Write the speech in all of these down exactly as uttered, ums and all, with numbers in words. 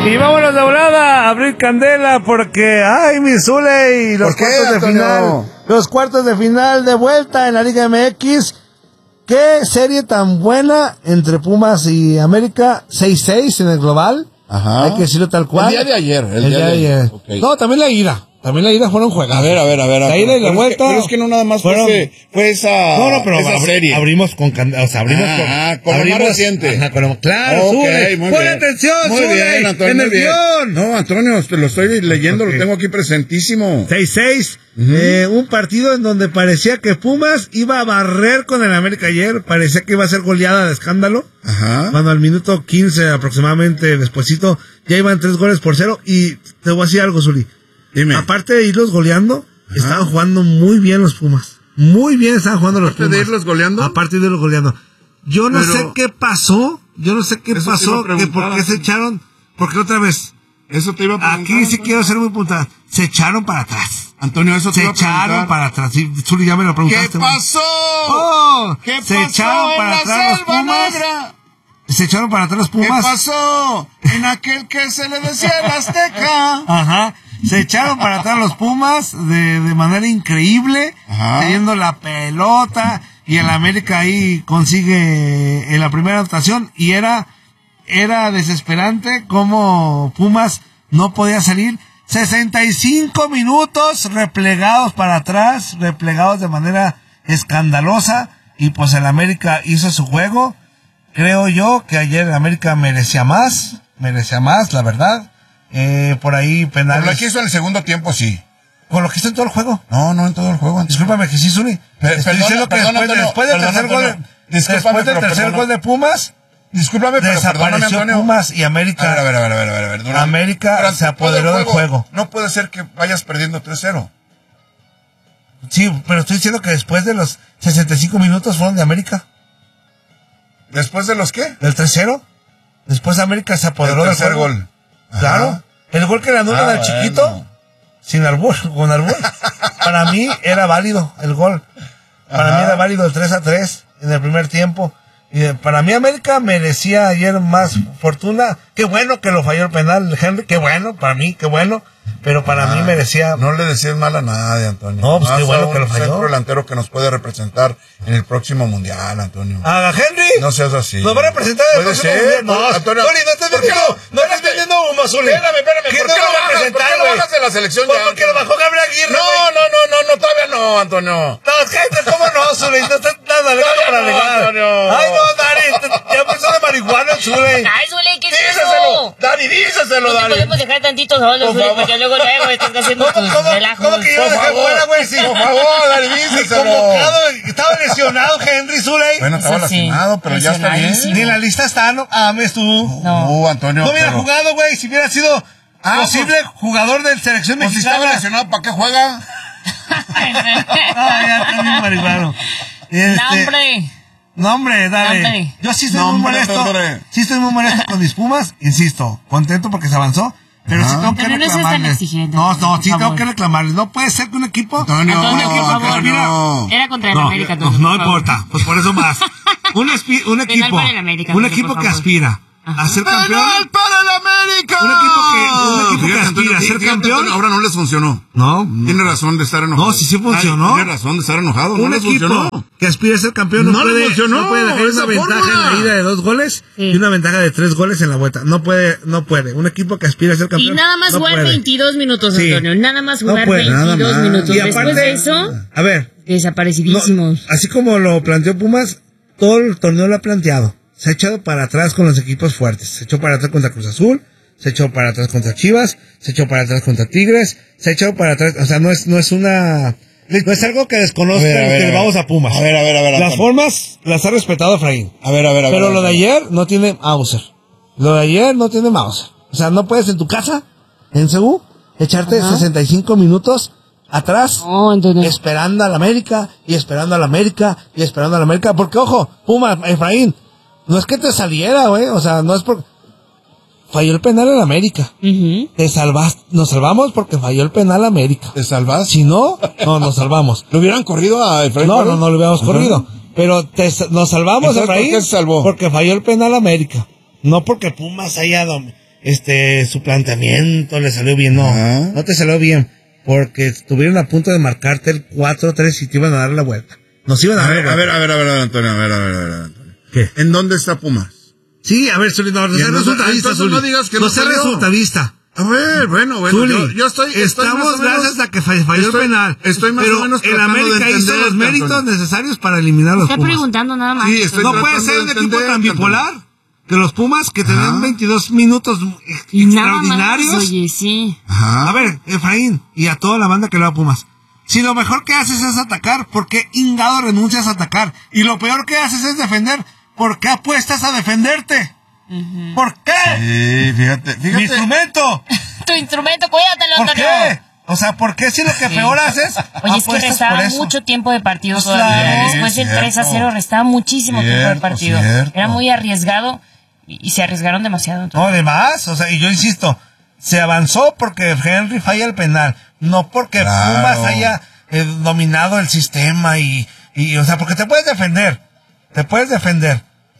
Y vámonos de volada a abrir candela porque, ay, mi Zule, los cuartos de final, los cuartos de final de vuelta en la Liga M X. Qué serie tan buena entre Pumas y América, seis seis en el global. Ajá. Hay que decirlo tal cual. El día de ayer. El, el día, día de ayer. ayer. Okay. No, también la ida. También la ida fueron juegos. A ver, a ver, a ver. La ida y la vuelta. Es que, pero es que no nada más fueron, fue, ese, fue esa. No, no, pero esa serie. Abrimos con. O sea, abrimos ah, con. Ah, con abrimos, lo más reciente. Ajá, con, claro, okay, sube. Muy Pon bien. atención, muy sube. Bien, Antonio, en el bien. guión. No, Antonio, te lo estoy leyendo, okay. Lo tengo aquí presentísimo. seis seis. Uh-huh. Eh, un partido en donde parecía que Pumas iba a barrer con el América ayer. Parecía que iba a ser goleada de escándalo. Ajá. Cuando al minuto quince aproximadamente, despuesito, ya iban tres goles por cero. Y te voy a decir algo, Zuli. Dime. Aparte de irlos goleando, ajá, estaban jugando muy bien los Pumas. Muy bien estaban jugando los Pumas. ¿Aparte de irlos goleando? Aparte de irlos goleando. Yo no Pero... sé qué pasó. Yo no sé qué pasó. Que por qué se echaron. Porque otra vez. Eso te iba a preguntar. Aquí sí quiero ser muy puntual. Se echaron para atrás. Antonio, eso te se iba a preguntar. Se echaron para atrás. Sí, Zuli, ya me lo preguntaste. ¿Qué pasó? Oh, ¿Qué se pasó echaron en para la atrás los Pumas. Negra? Se echaron para atrás los Pumas. ¿Qué pasó en aquel que se le decía el Azteca? Ajá. Se echaron para atrás los Pumas de, de manera increíble, ajá, teniendo la pelota, y el América ahí consigue en la primera anotación, y era, era desesperante como Pumas no podía salir. sesenta y cinco minutos replegados para atrás, replegados de manera escandalosa, y pues el América hizo su juego. Creo yo que ayer el América merecía más, merecía más, la verdad. Eh, por ahí penales. Por lo que hizo en el segundo tiempo, sí. ¿Con lo que hizo en todo el juego? No, no en todo el juego. Discúlpame que sí, Zuli. Estoy diciendo que después, Antonio, después del perdona, tercer Antonio, gol, de, después del tercer gol de Pumas, discúlpame, pero desapareció Antonio. Pumas y América. A ver, a ver, a ver, a ver, a ver. Durante, América durante se apoderó juego, del juego. No puede ser que vayas perdiendo tres cero. Sí, pero estoy diciendo que después de los sesenta y cinco minutos fueron de América. ¿Después de los qué? Del tres cero. Después América se apoderó del tercer gol. Claro. Ajá. El gol que le anulan ah, al bueno. chiquito, sin albur, con albur, para mí era válido el gol. Para Ajá. mí era válido el tres a tres en el primer tiempo. Y para mí América merecía ayer más fortuna. Qué bueno que lo falló el penal, Henry, qué bueno, para mí, qué bueno. Pero para ah, mí merecía... No le decías mal a nadie, Antonio. No, pues qué bueno que lo falló. Un centro delantero que nos puede representar en el próximo mundial, Antonio. ¿A Henry? No seas así. ¿Nos va a representar en el próximo mundial? No, Antonio. Zuli, no estás vendiendo, no estás vendiendo humo, Zuli. Espérame, espérame. ¿Por qué no lo bajas? ¿Por qué lo bajas de la selección ya? Porque lo bajó Gabriel Aguirre. No, no, no, no, no, todavía no, Antonio. No, cállate, ¿cómo no, Zuli? No estás alegando para alegar. Ay, no, Dari, ya empezó de marihuana el Zuli. Ay, Zuli, ¿qué es eso? Dari, díseselo, Dari. No podemos dejar tantito solo, Zuli, porque luego luego estás haciendo tus relajos. ¿Cómo que yo lo dejé fuera, güey? Sí. Por favor, Dari, díseselo. Convocado, estaba lesionado Henry Zuli. Bueno, estaba lastimado, pero ya está bien. Ni en la lista está, no ames tú. No, uh, Antonio. No hubiera jugado, güey, si hubiera sido ah, posible pues, jugador de selección pues mexicana. Si estaba lesionado, ¿para qué juega? Ah, ya está bien marihuano. Este, no, hombre. No, hombre, dale. No, hombre. Yo sí estoy no, muy molesto. Hombre. Sí estoy muy molesto con mis Pumas, insisto, contento porque se avanzó. Pero sí tengo que reclamarles. No, no, sí tengo que reclamarles. No puede ser que un equipo... Antonio, un equipo que aspira... No. Era contra el no, América. No, no importa, pues por eso más. Un, espi, un equipo, América, un equipo que aspira Ajá. a ser campeón. ¡Penal para el América! Un equipo que, un equipo fíjate, que aspira Antonio, a ser fíjate, campeón. Antonio, ahora no les funcionó. No. Tiene razón de estar enojado. No, sí, sí funcionó. Ay, tiene razón de estar enojado. Un no les equipo funcionó. que aspira a ser campeón no, no puede, funcionó, no puede dejar una ventaja forma. en la ida de dos goles sí. y una ventaja de tres goles en la vuelta. No puede, no puede. Un equipo que aspira a ser campeón. Y nada más no jugar puede. veintidós minutos, Antonio. Sí. Nada más jugar no puede, veintidós minutos. Y aparte, después de eso, a ver, desaparecidísimos. No, así como lo planteó Pumas, todo el torneo lo ha planteado. Se ha echado para atrás con los equipos fuertes. Se echó para atrás contra Cruz Azul, se echó para atrás contra Chivas, se echó para atrás contra Tigres, se ha echado para atrás, o sea, no es, no es una, no es algo que desconozca lo que le vamos a Pumas. A ver, a ver, a ver. Las formas las ha respetado Efraín. A ver, a ver, a ver. Pero a ver, lo de ayer no tiene Mauser. Lo de ayer no tiene Mauser. O sea, no puedes en tu casa, en Ceú, echarte Ajá. sesenta y cinco minutos atrás, oh, esperando a la América, y esperando a la América, y esperando a la América, porque ojo, Puma, Efraín, no es que te saliera, güey, o sea, no es por... Falló el penal en América. Uh-huh. Te salvas, nos salvamos porque falló el penal América. ¿Te salvas? Si no, no nos salvamos. ¿Lo hubieran corrido a Efraín? No, no, no lo hubiéramos uh-huh. corrido. Pero te, nos salvamos, Efraín, ¿por qué se salvó? Porque falló el penal América. No porque Pumas haya... Dom- este, su planteamiento le salió bien. No, uh-huh. no te salió bien. Porque estuvieron a punto de marcarte el cuatro tres y te iban a dar la vuelta. Nos iban a, a dar ver, la a vuelta. ver, a ver, a ver, Antonio, a ver, a ver, a ver, Antonio. ¿Qué? ¿En dónde está Pumas? Sí, a ver, Zuli, no, no seas resultadista, Zuli. No digas que no no seas resultadista. A ver, bueno, bueno, Zuli, yo, yo estoy... Estamos estoy más gracias a que falló el penal. Estoy más pero o menos el América hizo los méritos Antonio. necesarios para eliminar a los Estoy Pumas. preguntando nada más. Sí, estoy no puede ser un equipo tan bipolar Antonio. que los Pumas, que tenían veintidós minutos y extraordinarios. Nada más, oye, sí. Ajá. A ver, Efraín, y a toda la banda que le va a Pumas. Si lo mejor que haces es atacar, ¿por qué ingado renuncias a atacar? Y lo peor que haces es defender, ¿por qué apuestas a defenderte? Uh-huh. ¿Por qué? Sí, fíjate, fíjate. ¡Mi instrumento! Tu instrumento, cuídatelo, ¿Por Antonio. qué? O sea, ¿por qué si lo que sí. peor haces? Oye, es que restaba mucho tiempo de partido pues todavía. Claro, Después del tres a cero restaba muchísimo cierto, tiempo de partido. Cierto. Era muy arriesgado y, y se arriesgaron demasiado. Entonces. No, además, o sea, y yo insisto, se avanzó porque Henry falla el penal, no porque claro. Pumas haya eh, dominado el sistema y, y, o sea, porque te puedes defender, te puedes defender.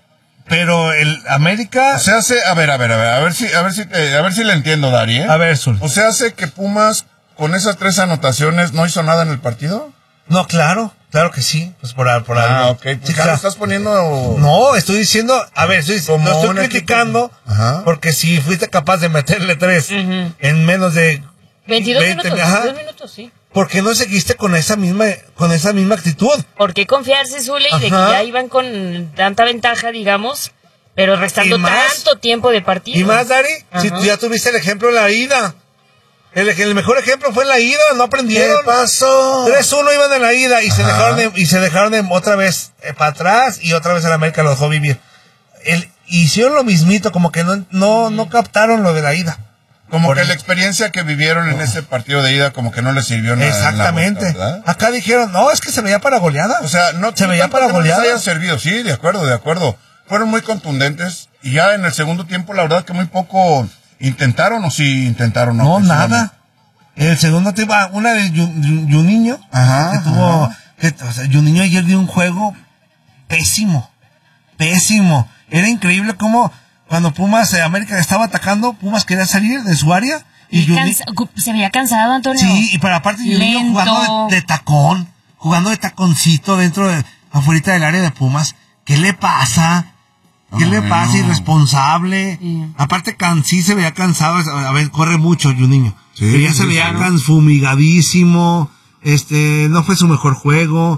Pero el América... O sea, hace, a ver, a ver, a ver, a ver si, a ver si, eh, a ver si le entiendo, Dari, ¿eh? A ver, Zul. O sea, hace que Pumas, con esas tres anotaciones, ¿no hizo nada en el partido? No, claro, claro que sí, pues por, por ah, algo. ok, pues sí, ya claro. lo estás poniendo... No, estoy diciendo, a ver, estoy, lo estoy criticando, Ajá. porque si fuiste capaz de meterle tres uh-huh. en menos de... veintidós veinte, minutos, ajá, veintidós minutos, sí. ¿Por qué no seguiste con esa misma, con esa misma actitud? ¿Por qué confiarse, Zule, y de que ya iban con tanta ventaja, digamos... Pero restando más, tanto tiempo de partido. Y más, Dari, ajá. si tú ya tuviste el ejemplo en la ida. El, el mejor ejemplo fue en la ida, no aprendieron. ¿Qué pasó? tres uno iban en la ida y ajá. se dejaron de, y se dejaron de otra vez eh, para atrás y otra vez el América lo dejó vivir. El, hicieron lo mismito, como que no, no, no captaron lo de la ida. Como Por que el... la experiencia que vivieron en ese partido de ida como que no les sirvió nada. Exactamente. En la vuelta, acá dijeron, no, es que se veía para goleada. O sea, no se veía para goleada. No les haya servido, sí, de acuerdo, de acuerdo. Fueron muy contundentes y ya en el segundo tiempo la verdad que muy poco intentaron o sí intentaron. No, no nada. En el segundo tiempo, una de Juninho, que tuvo, que, o sea, Juninho ayer dio un juego pésimo, pésimo. Era increíble cómo cuando Pumas eh, América estaba atacando, Pumas quería salir de su área y, y cansa, se veía cansado, Antonio. Sí, y para aparte Juninho jugando de, de tacón, jugando de taconcito dentro de, afuera del área de Pumas. ¿Qué le pasa? ¿Qué oh, le pasa? No. Irresponsable. Sí. Aparte, can, sí se veía cansado. A ver, corre mucho, Juninho. Sí, Pero ya sí, se veía sí, can, fumigadísimo. Este, no fue su mejor juego.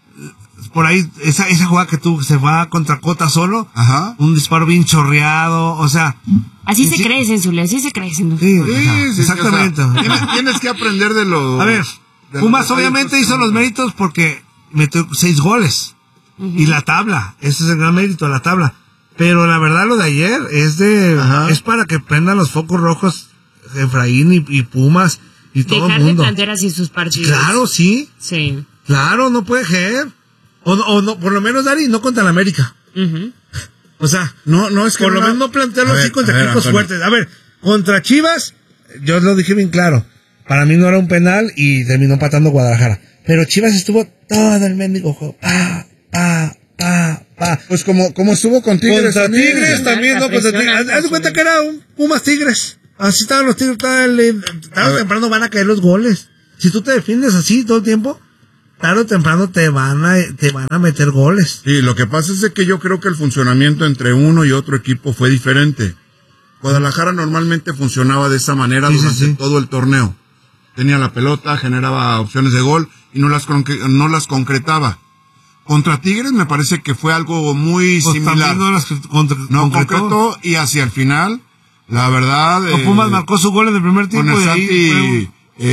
Por ahí, esa, esa jugada que tuvo, se va contra Cota solo. Ajá. Un disparo bien chorreado. O sea. Así se sí, cree, Zule, así se cree. Sí, sí, o sea, sí exactamente. O sea, tienes, tienes que aprender de lo. A ver, Pumas obviamente hizo los méritos porque metió seis goles. Uh-huh. Y la tabla, ese es el gran mérito, la tabla. Pero la verdad lo de ayer es de Ajá. es para que prendan los focos rojos Efraín y, y Pumas y todo Dejar el mundo. Dejar de plantear así sus partidos. Claro, sí. Sí. Claro, no puede ser. O, o no, por lo menos, Dari, no contra la América. Uh-huh. O sea, no, no es que por no, lo menos no plantearlo así contra ver, equipos fuertes. A ver, contra Chivas, yo lo dije bien claro. Para mí no era un penal y terminó empatando Guadalajara. Pero Chivas estuvo todo el mendigo juego. Pa, pa, pa, pa. Pues como, como estuvo con Tigres. Contra también. Tigres también, no, contra Tigres. Haz de cuenta que era un Pumas Tigres. Así estaban los Tigres, tarde o temprano van a caer los goles. Si tú te defiendes así todo el tiempo, tarde o temprano te van a, te van a meter goles. Sí, lo que pasa es de que yo creo que el funcionamiento entre uno y otro equipo fue diferente. Guadalajara normalmente funcionaba de esa manera sí, durante sí, sí. todo el torneo. Tenía la pelota, generaba opciones de gol y no las, no las concretaba. Contra Tigres me parece que fue algo muy pues similar. No, las contra, no concretó. concretó y hacia el final, la verdad... Eh, Pumas marcó su gol en el primer tiempo. Con el y Santi ahí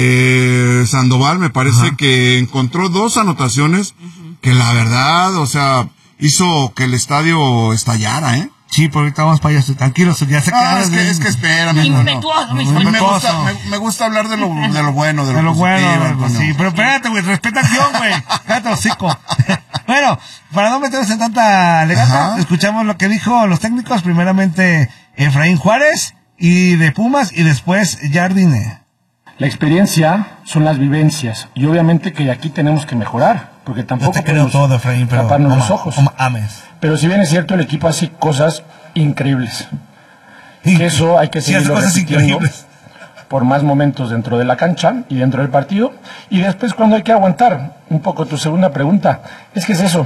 eh, Sandoval me parece Ajá. que encontró dos anotaciones uh-huh. que la verdad, o sea, hizo que el estadio estallara, ¿eh? Sí, porque ahorita vamos para allá, tranquilos, ya se quedaron. Ah, es que, es que espérame. Impetuoso, no, no, no, me, gusta, me, me gusta hablar de lo, de lo bueno, de lo, de lo bueno, bueno. Sí, pero espérate, güey, respeta acción, güey. Cállate, hocico. Bueno, para no meternos en tanta legata, escuchamos lo que dijo los técnicos, primeramente Efraín Juárez, y de Pumas, y después Jardine. La experiencia son las vivencias, y obviamente que aquí tenemos que mejorar, porque tampoco Yo te creo todo, Efraín, pero taparnos los ojos. Ames. Pero si bien es cierto, el equipo hace cosas increíbles. Que eso hay que seguirlo repitiendo por más momentos dentro de la cancha y dentro del partido. Y después cuando hay que aguantar, un poco tu segunda pregunta, es que es eso.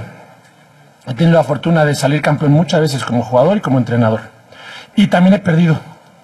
He tenido la fortuna de salir campeón muchas veces como jugador y como entrenador. Y también he perdido.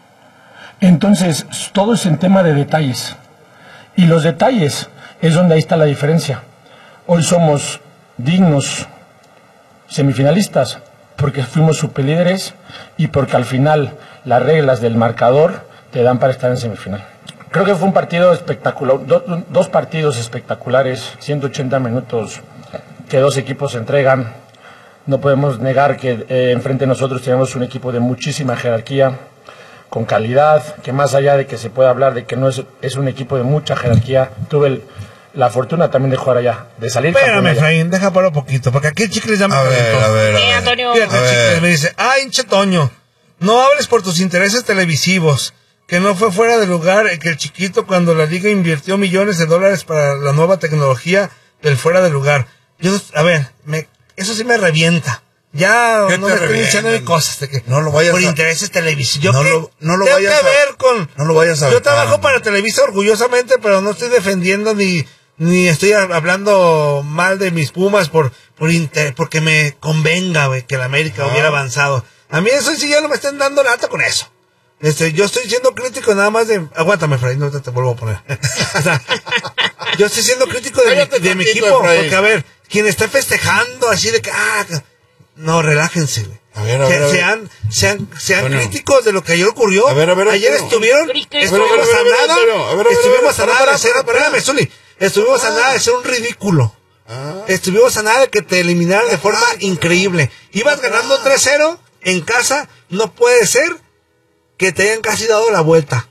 Entonces, todo es en tema de detalles. Y los detalles es donde ahí está la diferencia. Hoy somos dignos semifinalistas porque fuimos superlíderes y porque al final las reglas del marcador te dan para estar en semifinal. Creo que fue un partido espectacular, do, dos partidos espectaculares, ciento ochenta minutos que dos equipos se entregan. No podemos negar que eh, enfrente de nosotros tenemos un equipo de muchísima jerarquía, con calidad, que más allá de que se pueda hablar de que no es, es un equipo de mucha jerarquía, tuve el, la fortuna también de jugar allá, de salir. Espérame, Efraín, deja por un poquito, porque aquí el chicle ya me a ver, a ver, a sí, ver. Antonio. Fíjate, el chicle me dice, ay, hinche Toño, no hables por tus intereses televisivos, que no fue fuera de lugar que el chiquito cuando la liga invirtió millones de dólares para la nueva tecnología del fuera de lugar. Yo, a ver, me, eso sí me revienta. Ya no me estoy diciendo de cosas de que no lo vayas por a, intereses televisivos. No lo, no lo tengo vayas que ver con. No lo vayas a Yo trabajo para Televisa orgullosamente, pero no estoy defendiendo ni ni estoy hablando mal de mis Pumas por por inter, porque me convenga, güey, que la América no. hubiera avanzado. A mí eso sí ya no me estén dando lata con eso. Este, yo estoy siendo crítico nada más de... Aguántame, Fray, no te, te vuelvo a poner. O sea, yo estoy siendo crítico de, mi, de mi equipo, Efraín. Porque a ver, quien está festejando así de que... Ah, no, relájense, güey. A ver, a ver, a ver. Sean, sean, sean bueno. críticos de lo que ayer ocurrió. A ver, a ver, ayer pero, estuvieron... Estuvimos a nada... Estuvimos a nada de ser... Espérame, Zuli. Estuvimos a nada de ser un ridículo. Ah. Estuvimos a nada de que te eliminaran de forma ah, increíble. Ibas ah, ganando tres cero en casa. No puede ser que te hayan casi dado la vuelta.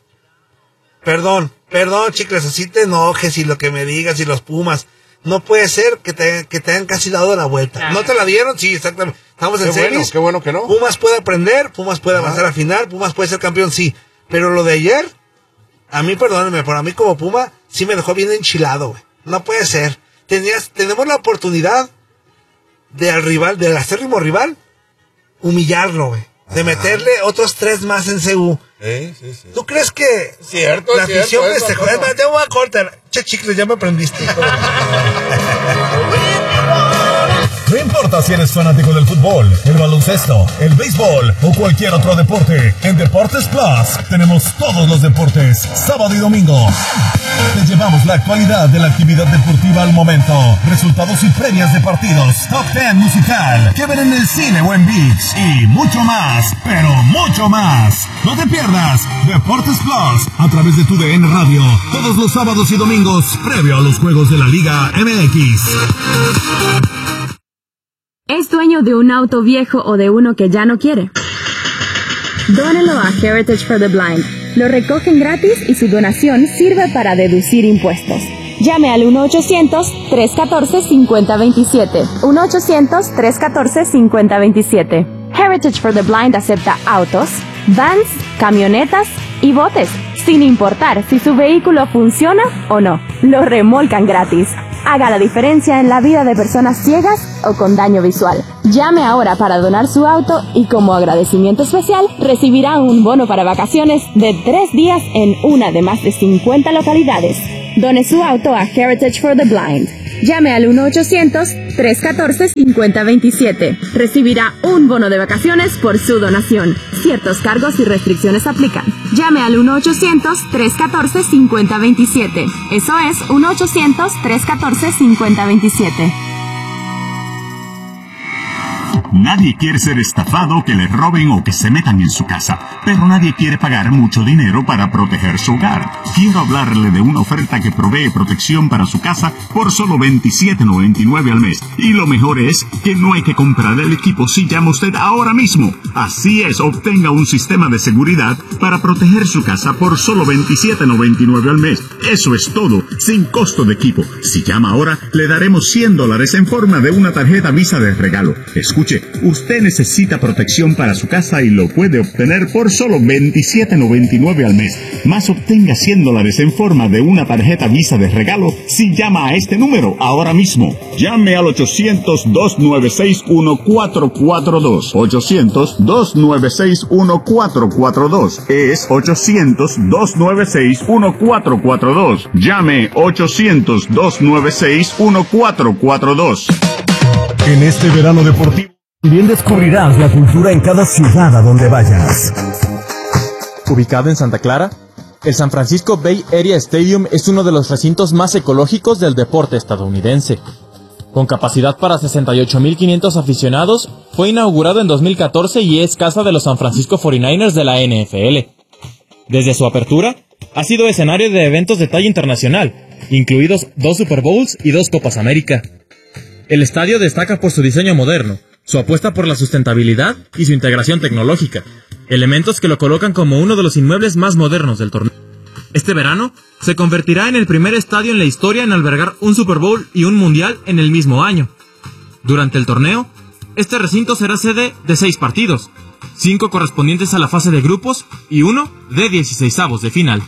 Perdón, perdón, chicles, así te enojes y lo que me digas y los Pumas. No puede ser que te, que te hayan casi dado la vuelta. ¿No te la dieron? Sí, exactamente. Estamos en serio. Bueno, qué bueno que no. Pumas puede aprender, Pumas puede avanzar a final, Pumas puede ser campeón, sí. Pero lo de ayer, a mí, perdónenme, pero a mí como Puma, sí me dejó bien enchilado, güey. No puede ser. Tenías, tenemos la oportunidad de al rival, del acérrimo rival, humillarlo, güey. De meterle otros tres más en C U. Sí, sí, sí. ¿Tú crees que cierto, la cierto, afición eso, festejó? eso. Te voy a cortar. Che, chicles, ya me aprendiste. No importa si eres fanático del fútbol, el baloncesto, el béisbol o cualquier otro deporte, en Deportes Plus tenemos todos los deportes, sábado y domingo. Te llevamos la actualidad de la actividad deportiva al momento, resultados y previas de partidos, top ten musical, que ver en el cine o en ViX y mucho más, pero mucho más. No te pierdas Deportes Plus a través de tu D N Radio, todos los sábados y domingos, previo a los juegos de la Liga M X. ¿Es dueño de un auto viejo o de uno que ya no quiere? Dónelo a Heritage for the Blind. Lo recogen gratis y su donación sirve para deducir impuestos. Llame al uno ochocientos, tres uno cuatro, cinco cero dos siete. uno ochocientos, tres uno cuatro, cinco cero dos siete. Heritage for the Blind acepta autos, vans, camionetas y botes, sin importar si su vehículo funciona o no. Lo remolcan gratis. Haga la diferencia en la vida de personas ciegas o con daño visual. Llame ahora para donar su auto y como agradecimiento especial recibirá un bono para vacaciones de tres días en una de más de cincuenta localidades. Done su auto a Heritage for the Blind. Llame al uno ochocientos, tres uno cuatro, cinco cero dos siete. Recibirá un bono de vacaciones por su donación. Ciertos cargos y restricciones aplican. Llame al uno ochocientos, tres uno cuatro, cinco cero dos siete. Eso es uno ochocientos, tres uno cuatro, cinco cero dos siete. Nadie quiere ser estafado, que le roben o que se metan en su casa, pero nadie quiere pagar mucho dinero para proteger su hogar. Quiero hablarle de una oferta que provee protección para su casa por solo veintisiete noventa y nueve al mes. Y lo mejor es que no hay que comprar el equipo si llama usted ahora mismo. Así es, obtenga un sistema de seguridad para proteger su casa por solo veintisiete noventa y nueve al mes. Eso es todo, sin costo de equipo. Si llama ahora, le daremos cien dólares en forma de una tarjeta Visa de regalo. Escuche, usted necesita protección para su casa y lo puede obtener por solo veintisiete noventa y nueve al mes. Más obtenga cien dólares en forma de una tarjeta Visa de regalo si llama a este número ahora mismo. Llame al ochocientos, dos nueve seis, uno cuatro cuatro dos. ochocientos, dos nueve seis, uno cuatro cuatro dos. Es ochocientos, dos nueve seis, uno cuatro cuatro dos. Llame ochocientos, dos nueve seis, uno cuatro cuatro dos. En este verano deportivo, bien descubrirás la cultura en cada ciudad a donde vayas. Ubicado en Santa Clara, el San Francisco Bay Area Stadium es uno de los recintos más ecológicos del deporte estadounidense. Con capacidad para sesenta y ocho mil quinientos aficionados, fue inaugurado en dos mil catorce y es casa de los San Francisco cuarenta y nueve ers de la N F L. Desde su apertura, ha sido escenario de eventos de talla internacional, incluidos dos Super Bowls y dos Copas América. El estadio destaca por su diseño moderno, su apuesta por la sustentabilidad y su integración tecnológica, elementos que lo colocan como uno de los inmuebles más modernos del torneo. Este verano, se convertirá en el primer estadio en la historia en albergar un Super Bowl y un Mundial en el mismo año. Durante el torneo, este recinto será sede de seis partidos, cinco correspondientes a la fase de grupos y uno de dieciseisavos de final.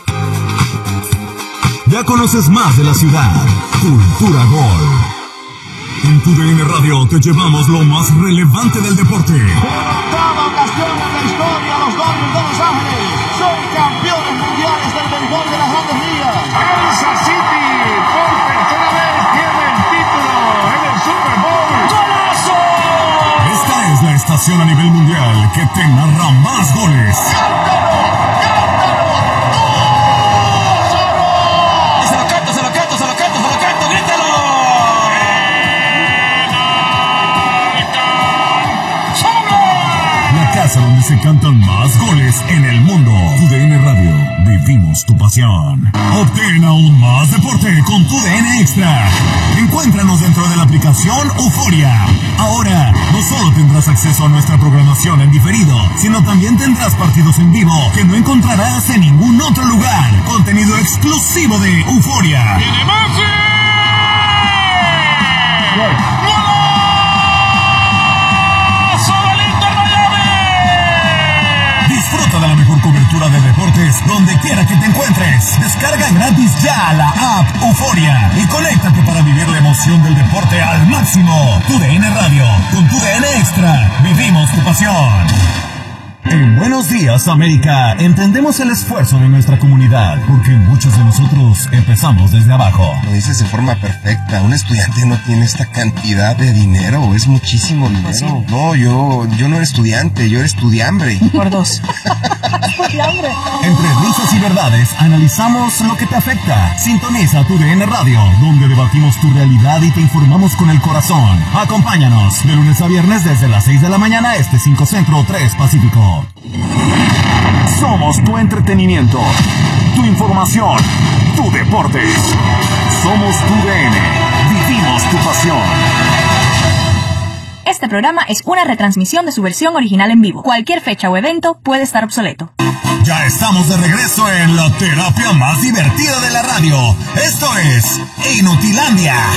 Ya conoces más de la ciudad. Cultura Gol. En tu D N Radio te llevamos lo más relevante del deporte. Por octava ocasión en la historia, los Dodgers de Los Ángeles son campeones mundiales del béisbol de las Grandes Ligas. Kansas City por tercera vez tiene el título en el Super Bowl. ¡Golazo! Esta es la estación a nivel mundial que te narra más goles. ¡Se lo canto, se lo canto, se lo canto, se lo canto! ¡Grítalo! Casa donde se cantan más goles en el mundo. Tu D N Radio, vivimos tu pasión. Obtén aún más deporte con Tu D N Extra. Encuéntranos dentro de la aplicación Euforia. Ahora, no solo tendrás acceso a nuestra programación en diferido, sino también tendrás partidos en vivo que no encontrarás en ningún otro lugar. Contenido exclusivo de Euforia. ¡Tiene más! Disfruta de la mejor cobertura de deportes donde quiera que te encuentres. Descarga gratis ya la app Euforia y conéctate para vivir la emoción del deporte al máximo. Tu D N Radio, con Tu D N Extra, vivimos tu pasión. En Buenos Días, América, entendemos el esfuerzo de nuestra comunidad, porque muchos de nosotros empezamos desde abajo. Lo dices de forma perfecta. Un estudiante no tiene esta cantidad de dinero, es muchísimo dinero. Sí. No, yo, yo no era estudiante, yo era estudiambre. Por dos. Entre risas y verdades, analizamos lo que te afecta. Sintoniza Tu D N Radio, donde debatimos tu realidad y te informamos con el corazón. Acompáñanos de lunes a viernes desde las seis de la mañana, este cinco Centro, tres Pacífico. Somos tu entretenimiento, tu información, tu deportes. Somos Tu D N. Vivimos tu pasión. Este programa es una retransmisión de su versión original en vivo. Cualquier fecha o evento puede estar obsoleto. Ya estamos de regreso en la terapia más divertida de la radio. Esto es Inutilandia.